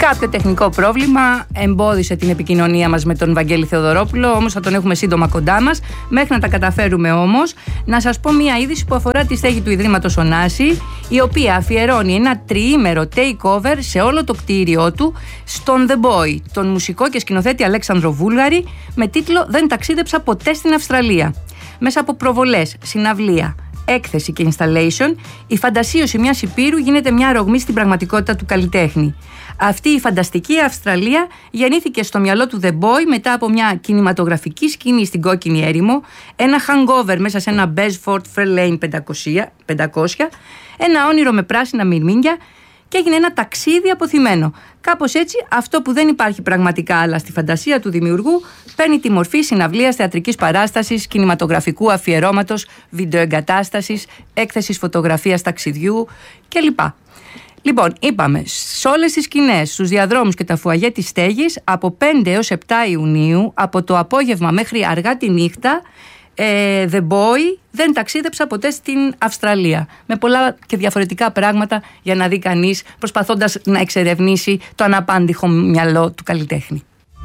Κάποιο τεχνικό πρόβλημα εμπόδισε την επικοινωνία μας με τον Βαγγέλη Θεοδωρόπουλο, όμως θα τον έχουμε σύντομα κοντά μας. Μέχρι να τα καταφέρουμε όμως, να σας πω μια είδηση που αφορά τη στέγη του Ιδρύματος Ωνάση, η οποία αφιερώνει ένα τριήμερο takeover σε όλο το κτίριό του στον The Boy, τον μουσικό και σκηνοθέτη Αλέξανδρο Βούλγαρη, με τίτλο «Δεν ταξίδεψα ποτέ στην Αυστραλία». Μέσα από προβολές, συναυλία, έκθεση και installation, η φαντασίωση μιας υπήρου γίνεται μια αρρωγμή στην πραγματικότητα του καλλιτέχνη. Αυτή η φανταστική Αυστραλία γεννήθηκε στο μυαλό του The Boy μετά από μια κινηματογραφική σκηνή στην Κόκκινη Έρημο, ένα hangover μέσα σε ένα Besford Fairlane 500, ένα όνειρο με πράσινα μυρμήγκια και έγινε ένα ταξίδι αποθυμένο. Κάπως έτσι, αυτό που δεν υπάρχει πραγματικά αλλά στη φαντασία του δημιουργού παίρνει τη μορφή συναυλίας, θεατρικής παράστασης, κινηματογραφικού αφιερώματος, βιντεοεγκατάστασης, έκθεσης φωτογραφίας ταξιδιού κλπ. Λοιπόν, είπαμε, σε όλες τις σκηνές, στους διαδρόμους και τα φουαγέ της στέγης, από 5 έως 7 Ιουνίου, από το απόγευμα μέχρι αργά τη νύχτα, The Boy δεν ταξίδεψα ποτέ στην Αυστραλία. Με πολλά και διαφορετικά πράγματα για να δει κανείς, προσπαθώντας να εξερευνήσει το αναπάντηχο μυαλό του καλλιτέχνη.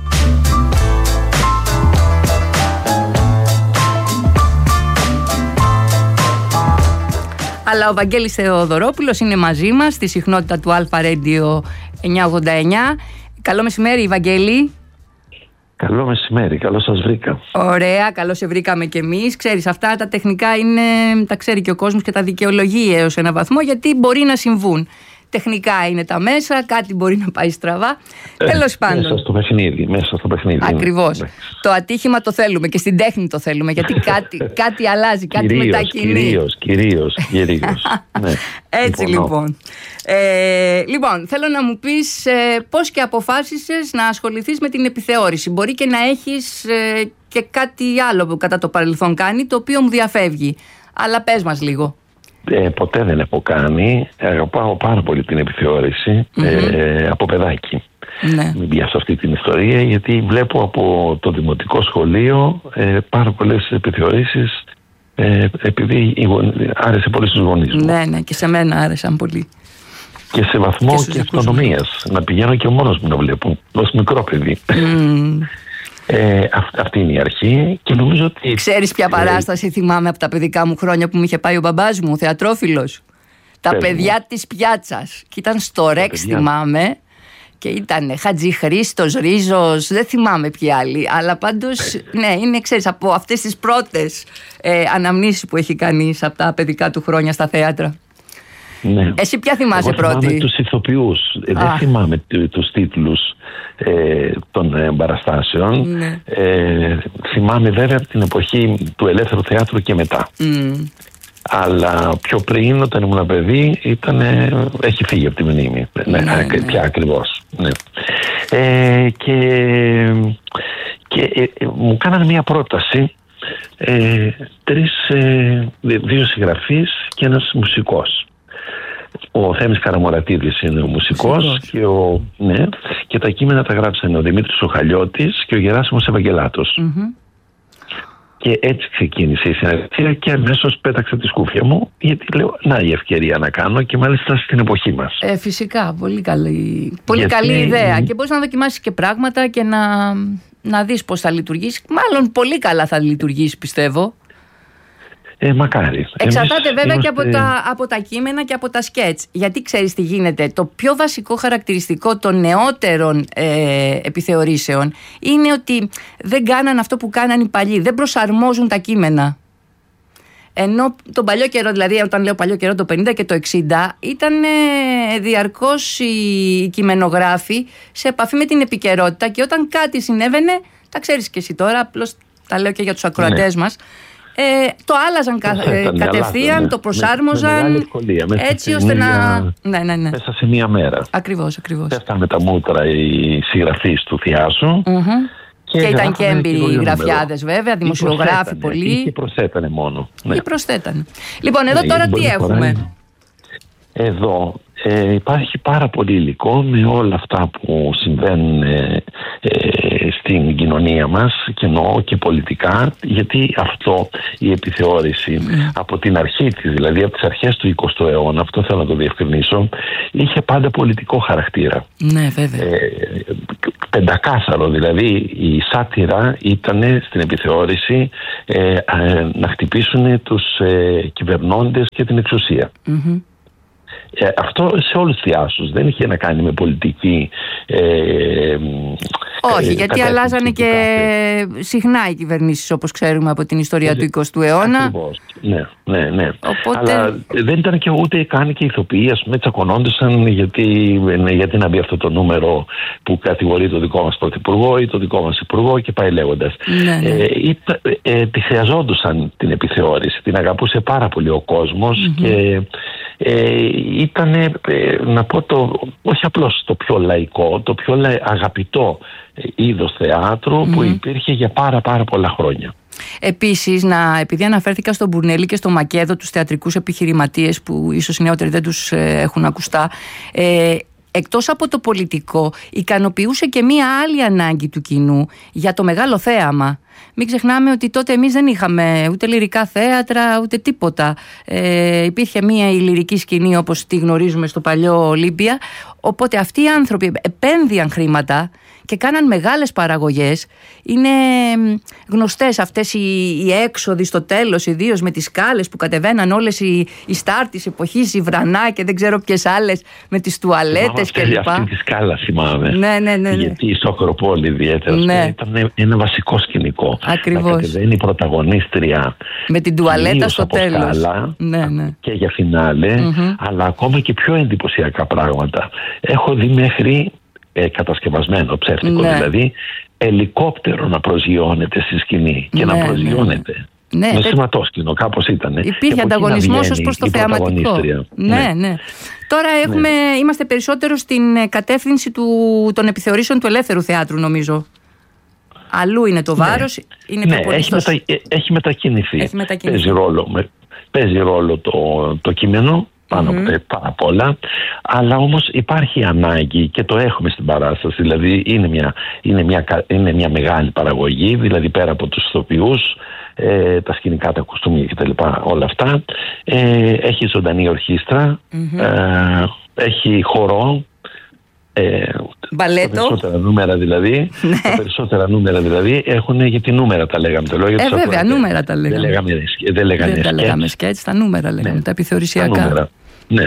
Αλλά ο Βαγγέλης Θεοδωρόπουλος είναι μαζί μας στη συχνότητα του Alpha Radio 989. Καλό μεσημέρι, Βαγγέλη. Καλό μεσημέρι, καλώς σας βρήκα. Ωραία, καλώς σε βρήκαμε κι εμείς. Ξέρεις, αυτά τα τεχνικά είναι, τα ξέρει και ο κόσμος και τα δικαιολογεί έως ένα βαθμό, γιατί μπορεί να συμβούν. Τεχνικά είναι τα μέσα, κάτι μπορεί να πάει στραβά. Τέλος πάντων. Μέσα στο παιχνίδι. Ακριβώς. Το ατύχημα το θέλουμε και στην τέχνη το θέλουμε, γιατί κάτι αλλάζει, κάτι μετακινεί. Κυρίως. Ναι. Έτσι λοιπόν. Λοιπόν, θέλω να μου πεις πώς και αποφάσισες να ασχοληθείς με την επιθεώρηση. Μπορεί και να έχεις και κάτι άλλο που κατά το παρελθόν κάνει, το οποίο μου διαφεύγει. Αλλά πες μας λίγο. Ποτέ δεν έχω κάνει. Αγαπάω πάρα πολύ την επιθεώρηση από παιδάκι. Ναι. Μην πιάσω αυτή την ιστορία, γιατί βλέπω από το δημοτικό σχολείο πάρα πολλές επιθεωρήσεις, επειδή άρεσε πολύ στους γονείς μου. Ναι, και σε μένα άρεσαν πολύ. Και σε βαθμό και αυτονομίας. Να πηγαίνω και μόνος μου να βλέπω, ως μικρό παιδί. Αυτή είναι η αρχή και νομίζω ότι... Ξέρεις ποια παράσταση θυμάμαι από τα παιδικά μου χρόνια που μου είχε πάει ο μπαμπάς μου, ο θεατρόφιλος? Τα παιδιά της πιάτσας. Και ήταν στο Ρεξ, θυμάμαι. Και ήταν Χατζηχρήστος, Ρίζος, δεν θυμάμαι ποιοι άλλοι. Αλλά πάντως, ναι, είναι, ξέρεις, από αυτές τις πρώτες αναμνήσεις που έχει κανείς από τα παιδικά του χρόνια στα θέατρα. Ναι. Εσύ ποια θυμάσαι πρώτη? Θυμάμαι τους ηθοποιούς. Δεν θυμάμαι τους τίτλους των παραστάσεων. Ναι. Θυμάμαι βέβαια από την εποχή του ελεύθερου θεάτρου και μετά. Αλλά πιο πριν, όταν ήμουν παιδί, έχει φύγει από τη μνήμη. Ναι. Πια ακριβώς. Ναι. Και μου κάνανε μια πρόταση, δύο συγγραφείς και ένας μουσικός. Ο Θέμης Καραμορατίδης είναι ο μουσικός και τα κείμενα τα γράψανε ο Δημήτρης ο Χαλιώτης και ο Γεράσιμος Ευαγγελάτος. Και έτσι ξεκίνησε η συνεργασία και αμέσως πέταξα τη σκούφια μου, γιατί λέω να η ευκαιρία να κάνω, και μάλιστα στην εποχή μας. Φυσικά, πολύ καλή ιδέα, και μπορείς να δοκιμάσεις και πράγματα και να δεις πώς θα λειτουργήσει. Μάλλον πολύ καλά θα λειτουργήσει, πιστεύω. Μακάρι. Εξαρτάται βέβαια και από τα κείμενα και από τα σκέτς. Γιατί ξέρεις τι γίνεται? Το πιο βασικό χαρακτηριστικό των νεότερων επιθεωρήσεων είναι ότι δεν κάναν αυτό που κάναν οι παλιοί. Δεν προσαρμόζουν τα κείμενα. Ενώ τον παλιό καιρό, δηλαδή όταν λέω παλιό καιρό, το 50 και το 60, ήταν διαρκώς οι κειμενογράφοι σε επαφή με την επικαιρότητα, και όταν κάτι συνέβαινε, τα ξέρεις και εσύ τώρα, απλώς τα λέω και για τους ακροατές μας, το άλλαζαν κατευθείαν, το προσάρμοζαν έτσι ώστε να... Μέσα σε μία μέρα. Ακριβώς. Πέφτανε τα μούτρα οι συγγραφείς του Θιάσου. Και ήταν και έμπειροι γραφιάδες βέβαια, δημοσιογράφοι πολλοί. Και προσθέτανε μόνο. Και προσθέτανε. Λοιπόν, εδώ τώρα τι έχουμε? Εδώ υπάρχει πάρα πολύ υλικό με όλα αυτά που συμβαίνουν στην κοινωνία μας, και εννοώ και πολιτικά, γιατί αυτό, η επιθεώρηση από την αρχή της, δηλαδή από τις αρχές του 20ου αιώνα, αυτό θέλω να το διευκρινίσω, είχε πάντα πολιτικό χαρακτήρα. Ναι, βέβαια. Πεντακάθαρο, δηλαδή η σάτυρα ήταν στην επιθεώρηση να χτυπήσουν τους κυβερνώντες και την εξουσία. Αυτό σε όλους τους θειάσους, δεν είχε να κάνει με πολιτική. Όχι, γιατί αλλάζανε και συχνά οι κυβερνήσεις, όπως ξέρουμε από την ιστορία του 20ου αιώνα. Ακριβώς. Ναι. Οπότε... Αλλά δεν ήταν και ούτε καν και ηθοποιοί, ας πούμε, τσακωνόντουσαν γιατί να μπει αυτό το νούμερο που κατηγορεί το δικό μας πρωθυπουργό ή το δικό μας υπουργό και πάει λέγοντας. Τη χρειαζόντουσαν την επιθεώρηση, την αγαπούσε πάρα πολύ ο κόσμος και ήταν, να πω, όχι απλώς το πιο λαϊκό, το πιο αγαπητό είδος θεάτρου που υπήρχε για πάρα πολλά χρόνια. Επίσης, επειδή αναφέρθηκα στον Μπουρνέλη και στον Μακέδο, τους θεατρικούς επιχειρηματίες που ίσως οι νεότεροι δεν τους έχουν ακουστά, εκτός από το πολιτικό, ικανοποιούσε και μία άλλη ανάγκη του κοινού για το μεγάλο θέαμα. Μην ξεχνάμε ότι τότε εμείς δεν είχαμε ούτε λυρικά θέατρα ούτε τίποτα. Υπήρχε μία ηλυρική σκηνή όπως τη γνωρίζουμε στο παλιό Ολύμπια. Οπότε αυτοί οι άνθρωποι επένδυαν χρήματα και κάναν μεγάλες παραγωγές. Είναι γνωστές αυτές οι έξοδοι στο τέλος, ιδίως με τις σκάλες που κατεβαίναν όλες οι στάρ της εποχής, η Βρανά και δεν ξέρω ποιες άλλες, με τις τουαλέτες κλπ. Αυτή τη σκάλα θυμάμαι. Ναι. Γιατί στο Ακροπόλη ιδιαίτερα ήταν ένα βασικό σκηνικό. Ακριβώς. Να κατεβαίνει η πρωταγωνίστρια με την τουαλέτα στο τέλος. Σκάλα, και για φινάλε, αλλά ακόμα και πιο εντυπωσιακά πράγματα. Έχω δει μέχρι κατασκευασμένο, ψεύτικο δηλαδή, ελικόπτερο να προσγειώνεται στη σκηνή και να προσγειώνεται. Με σηματόσκηνο, κάπως ήταν. Υπήρχε ανταγωνισμός ως προς το θεαματικό. Ναι. Τώρα είμαστε περισσότερο στην κατεύθυνση των επιθεωρήσεων του ελεύθερου θεάτρου, νομίζω. Αλλού είναι το βάρος, είναι πιο πολύ έχει μετακινηθεί. Παίζει ρόλο το κείμενο πάνω από όλα, αλλά όμως υπάρχει ανάγκη και το έχουμε στην παράσταση, δηλαδή είναι μια μεγάλη παραγωγή, δηλαδή πέρα από τους ηθοποιούς, τα σκηνικά, τα κουστούμια κτλ, όλα αυτά, έχει ζωντανή ορχήστρα, έχει χορό, μπαλέτο. Τα περισσότερα νούμερα δηλαδή έχουν, γιατί νούμερα τα λέγαμε. Βέβαια, νούμερα τα λέγαμε. Δεν τα λέγαμε σκέτς, τα νούμερα λέγαμε, τα επιθεωρησιακά. Ναι.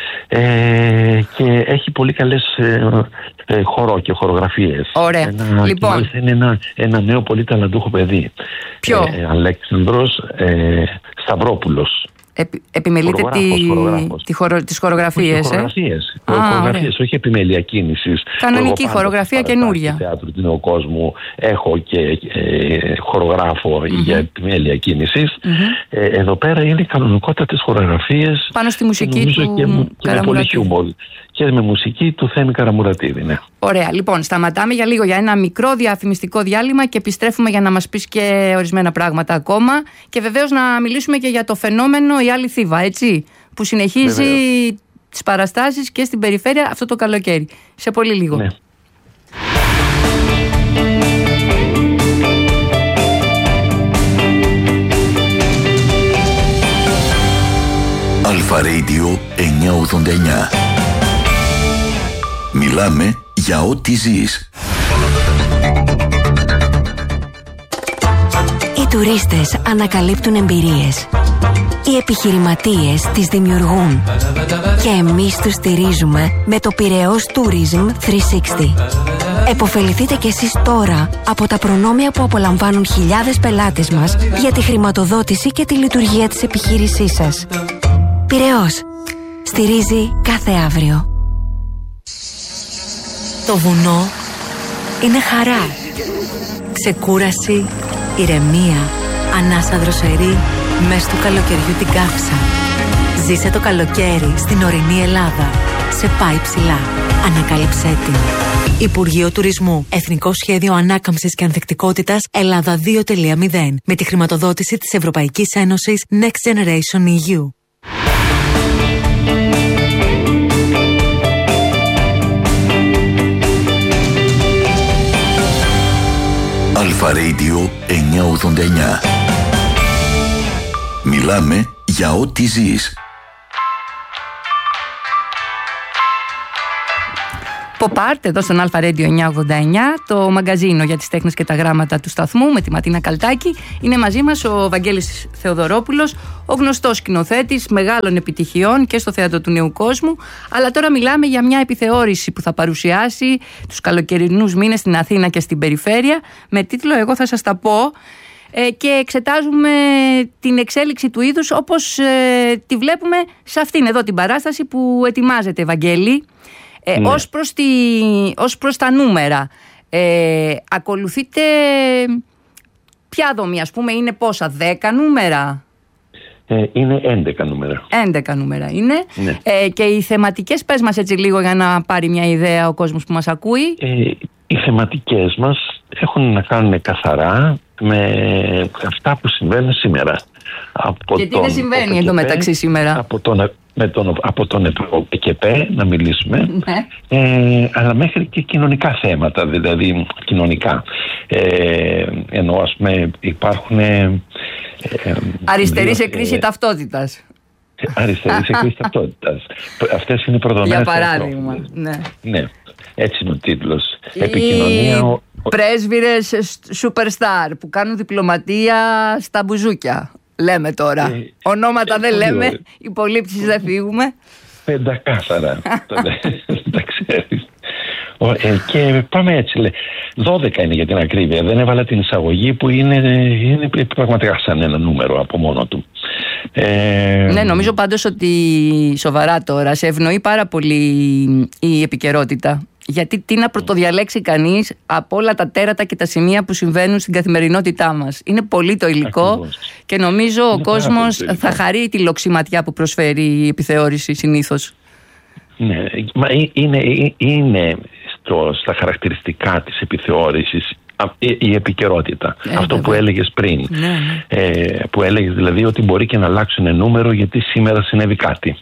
Και έχει πολύ καλές χορό και χορογραφίες. Ωραία. Λοιπόν. Είναι ένα νέο πολύ ταλαντούχο παιδί. Ποιο? Αλέξανδρος Σταυρόπουλος. Επιμελείται τις χορογραφίες. Χορογραφίες, όχι επιμέλεια κίνησης. Κανονική χορογραφία καινούρια. Θεάτρου του νέου κόσμου έχω και χορογράφο για επιμέλεια κίνησης. Εδώ πέρα είναι κανονικότατες χορογραφίες πάνω στη μουσική του Καραμουρατίδη. Και με μουσική του Θέμη Καραμουρατίδη, ναι. Ωραία, λοιπόν, σταματάμε για λίγο για ένα μικρό διαφημιστικό διάλειμμα και επιστρέφουμε για να μας πεις και ορισμένα πράγματα ακόμα. Και βεβαίως να μιλήσουμε και για το φαινόμενο Η Άλλη Θήβα, έτσι, που συνεχίζει τις παραστάσεις και στην περιφέρεια αυτό το καλοκαίρι. Σε πολύ λίγο. Ναι. Αλφα Radio 989. Μιλάμε για ό,τι ζεις. Οι τουρίστες ανακαλύπτουν εμπειρίες. Οι επιχειρηματίες τις δημιουργούν. Και εμείς τους στηρίζουμε με το Πειραιώς Tourism 360. Εποφεληθείτε κι εσείς τώρα από τα προνόμια που απολαμβάνουν χιλιάδες πελάτες μας για τη χρηματοδότηση και τη λειτουργία της επιχείρησής σας. Πειραιώς. Στηρίζει κάθε αύριο. Το βουνό είναι χαρά, ξεκούραση, ηρεμία, ανάσα δροσερή μες του καλοκαιριού την καύσα. Ζήσε το καλοκαίρι στην ορεινή Ελλάδα. Σε πάει ψηλά. Ανακάλυψέ την. Υπουργείο Τουρισμού. Εθνικό Σχέδιο Ανάκαμψης και Ανθεκτικότητας Ελλάδα 2.0. Με τη χρηματοδότηση της Ευρωπαϊκής Ένωσης Next Generation EU. Αλφα Radio 989. Μιλάμε για ό,τι ζεις. Pop-Art εδώ στον Αλφα Radio 989, το μαγκαζίνο για τις τέχνες και τα γράμματα του σταθμού με τη Ματίνα Καλτάκη. Είναι μαζί μας ο Βαγγέλης Θεοδωρόπουλος, ο γνωστός σκηνοθέτης μεγάλων επιτυχιών και στο θέατρο του Νέου Κόσμου. Αλλά τώρα μιλάμε για μια επιθεώρηση που θα παρουσιάσει τους καλοκαιρινούς μήνες στην Αθήνα και στην περιφέρεια με τίτλο «Εγώ θα σας τα πω». Και εξετάζουμε την εξέλιξη του είδους όπως τη βλέπουμε σε αυτήν εδώ την παράσταση που ετοιμάζεται, Βαγγέλη. Ναι. Ως προς τα νούμερα, ακολουθείτε ποια δομή, ας πούμε, είναι πόσα, 10 νούμερα? Είναι 11 νούμερα. 11 νούμερα είναι. Ναι. Και οι θεματικές, πες μας έτσι λίγο για να πάρει μια ιδέα ο κόσμος που μας ακούει. Οι θεματικές μας έχουν να κάνουν καθαρά με αυτά που συμβαίνουν σήμερα. Και τι δεν συμβαίνει εντωμεταξύ σήμερα? Από τον ΕΚΕΠΕ να μιλήσουμε, ναι. Αλλά μέχρι και κοινωνικά θέματα, δηλαδή κοινωνικά. Ενώ ας πούμε υπάρχουν αριστερή σε κρίση ταυτότητας. Αριστερή σε κρίση ταυτότητας. Αυτές είναι προδομένες. Για παράδειγμα. Ναι. Έτσι είναι ο τίτλος. Επικοινωνία. Πρέσβυρες superstar που κάνουν διπλωματία στα μπουζούκια. Λέμε τώρα. Ονόματα δεν λέμε, υπολήψεις δεν φύγουμε. Πεντακάθαρα. Τα ξέρεις. Και πάμε έτσι. 12 είναι για την ακρίβεια. Δεν έβαλα την εισαγωγή που είναι πραγματικά σαν ένα νούμερο από μόνο του. Ναι, νομίζω πάντως ότι σοβαρά τώρα σε ευνοεί πάρα πολύ η επικαιρότητα. Γιατί τι να πρωτοδιαλέξει κανείς από όλα τα τέρατα και τα σημεία που συμβαίνουν στην καθημερινότητά μας. Είναι πολύ το υλικό. Ακριβώς. Και νομίζω ο κόσμος θα χαρεί τη λοξιματιά που προσφέρει η επιθεώρηση συνήθως. Ναι, μα είναι στα χαρακτηριστικά της επιθεώρησης η επικαιρότητα. Αυτό που έλεγες πριν. Ναι. Που έλεγες δηλαδή ότι μπορεί και να αλλάξουν νούμερο γιατί σήμερα συνέβη κάτι.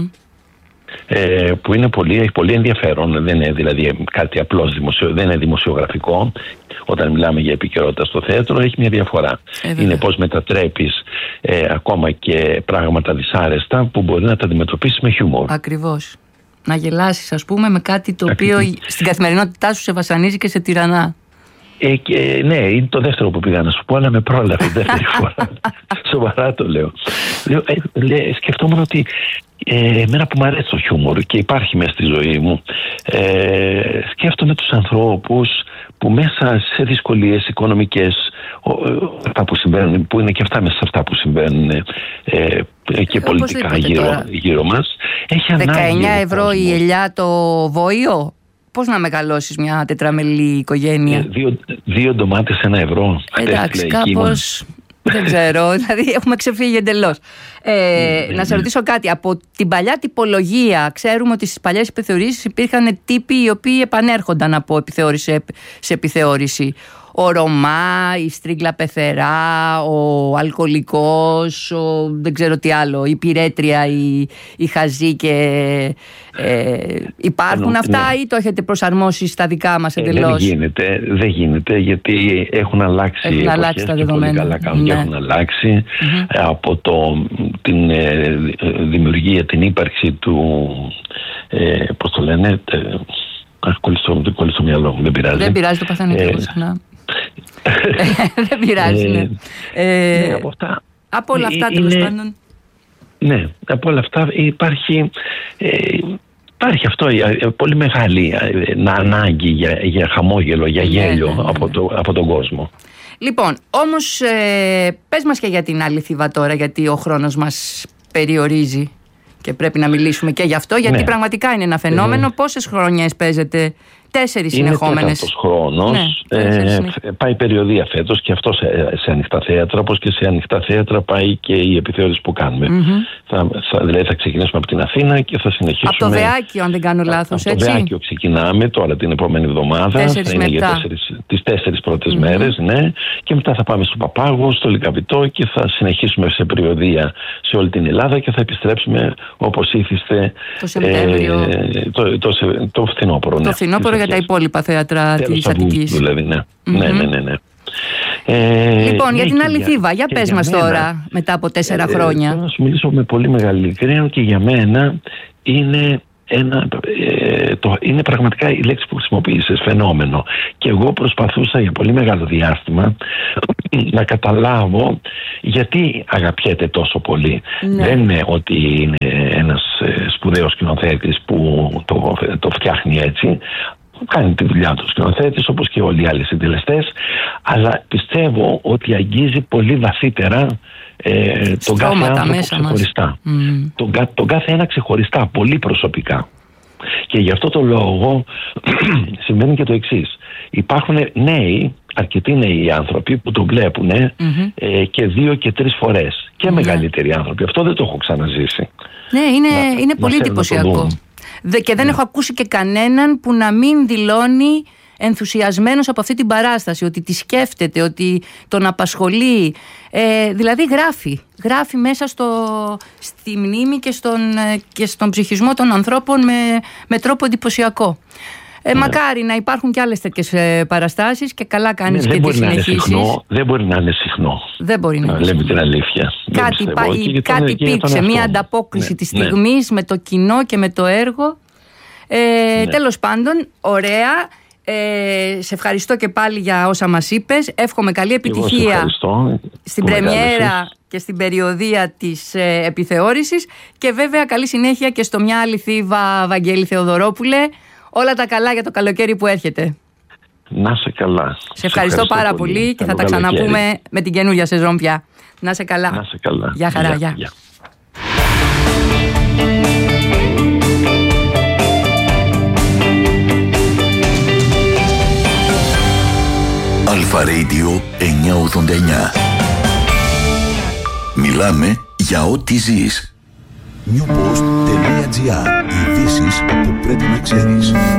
Που είναι πολύ ενδιαφέρον. Δεν είναι δηλαδή κάτι απλώς δεν είναι δημοσιογραφικό. Όταν μιλάμε για επικαιρότητα στο θέατρο έχει μια διαφορά. Είναι πώς μετατρέπεις ακόμα και πράγματα δυσάρεστα που μπορεί να τα αντιμετωπίσεις με χιούμορ. Ακριβώς. Να γελάσεις, ας πούμε, με κάτι το οποίο στην καθημερινότητά σου σε βασανίζει και σε τυραννά. Ναι, είναι το δεύτερο που πήγα να σου πω, αλλά με πρόλαβε δεύτερη φορά. Σοβαρά το λέω. Σκεφτόμουν ότι εμένα που μου αρέσει το χιούμορ και υπάρχει μέσα στη ζωή μου, σκέφτομαι τους ανθρώπους που μέσα σε δυσκολίες οικονομικές, αυτά που συμβαίνουν, που είναι και αυτά μέσα σε αυτά που συμβαίνουν και πολιτικά γύρω μας, έχει ανάγκη 19 ευρώ η ελιά το βόηο. Πώς να μεγαλώσεις μια τετραμελή οικογένεια? 2 ντομάτες 1 ευρώ. Εντάξει, κάπως δεν ξέρω, δηλαδή έχουμε ξεφύγει εντελώς. Να σε ρωτήσω κάτι. Από την παλιά τυπολογία ξέρουμε ότι στις παλιές επιθεωρήσεις υπήρχαν τύποι οι οποίοι επανέρχονταν από επιθεώρηση σε επιθεώρηση. Ο Ρωμά, η Στρίγκλα Πεθερά, ο Αλκοολικός, δεν ξέρω τι άλλο, η Πυρέτρια, η Χαζή και υπάρχουν αυτά ή το έχετε προσαρμόσει στα δικά μας εντελώς? Δεν γίνεται γιατί έχουν αλλάξει τα δεδομένα. Πολύ καλά κάνουν και έχουν αλλάξει από την δημιουργία, την ύπαρξη του, πώς το λένε, κολλήσει το μυαλό μου, δεν πειράζει. Δεν πειράζει, το παθαίνω και εγώ συχνά. Δεν πειράζει, ναι. Από όλα αυτά τέλος πάντων. Ναι, από όλα αυτά υπάρχει αυτό πολύ μεγάλη ανάγκη για χαμόγελο, για γέλιο από τον κόσμο. Λοιπόν, όμως πες μας και για την αλήθειβα τώρα, γιατί ο χρόνος μας περιορίζει και πρέπει να μιλήσουμε και γι' αυτό, γιατί πραγματικά είναι ένα φαινόμενο. Πόσες χρονιές παίζετε? 4 συνεχόμενες. Είναι 4ος χρόνος. Πάει περιοδία φέτος και αυτό σε ανοιχτά θέατρα, όπως και σε ανοιχτά θέατρα πάει και η επιθεώρηση που κάνουμε. Δηλαδή θα ξεκινήσουμε από την Αθήνα και θα συνεχίσουμε. Από το Βεάκιο, αν δεν κάνω λάθος, έτσι. Από το Βεάκιο ξεκινάμε τώρα την επόμενη εβδομάδα. Θα είναι για τις 4 πρώτες μέρες, ναι. Και μετά θα πάμε στο Παπάγο, στο Λυκαβητό και θα συνεχίσουμε σε περιοδία σε όλη την Ελλάδα και θα επιστρέψουμε όπως ήθιστε το Σεπτέμβριο. Το φθινόπωρο. Το φθινόπωρο για τα υπόλοιπα θέατρα της Αττικής. Δηλαδή, ναι. Ναι. Λοιπόν, για την άλλη Θήβα, για πες μας τώρα, μετά από 4 χρόνια. Θέλω να σου μιλήσω με πολύ μεγάλη ειλικρίνεια και για μένα είναι είναι πραγματικά η λέξη που χρησιμοποίησες, φαινόμενο. Και εγώ προσπαθούσα για πολύ μεγάλο διάστημα να καταλάβω γιατί αγαπιέται τόσο πολύ. Ναι. Δεν είναι ότι είναι ένας σπουδαίος σκηνοθέτης που το φτιάχνει έτσι. Κάνει τη δουλειά του σκηνοθέτης όπως και όλοι οι άλλοι συντελεστές, αλλά πιστεύω ότι αγγίζει πολύ βαθύτερα τον κάθε άνθρωπο ξεχωριστά. Τον κάθε ένα ξεχωριστά, πολύ προσωπικά. Και γι' αυτό το λόγο συμβαίνει και το εξής. Υπάρχουν νέοι, αρκετοί νέοι άνθρωποι που τον βλέπουν και 2 και 3 φορές. Και μεγαλύτεροι άνθρωποι. Αυτό δεν το έχω ξαναζήσει. Ναι, είναι πολύ εντυπωσιακό. Και δεν έχω ακούσει και κανέναν που να μην δηλώνει ενθουσιασμένος από αυτή την παράσταση, ότι τη σκέφτεται, ότι τον απασχολεί. Δηλαδή γράφει μέσα στη μνήμη και στον ψυχισμό των ανθρώπων με τρόπο εντυπωσιακό. Μακάρι να υπάρχουν και άλλες τέτοιες παραστάσεις και καλά κάνεις και τις συνεχίσεις. Δεν μπορεί να είναι συχνό. Δεν μπορεί να είναι. Λέμε την αλήθεια. Κάτι υπήρξε, μια ανταπόκριση της στιγμής με το κοινό και με το έργο. Τέλος πάντων, ωραία. Σε ευχαριστώ και πάλι για όσα μας είπες. Εύχομαι καλή επιτυχία στην πρεμιέρα και στην περιοδία της επιθεώρησης και βέβαια καλή συνέχεια και στο μια άλλη Θήβα, Βαγγέλη Θεοδωρόπουλε. Όλα τα καλά για το καλοκαίρι που έρχεται. Να σε καλά. Σε ευχαριστώ πάρα πολύ και θα τα ξαναπούμε με την καινούργια σεζόν πια. Να σε καλά. Να σε καλά. Γεια χαρά. Γεια. Αλφα Radio 989. Μιλάμε για ό,τι ζεις. Newpost.gr. Ειδήσεις που πρέπει να ξέρεις.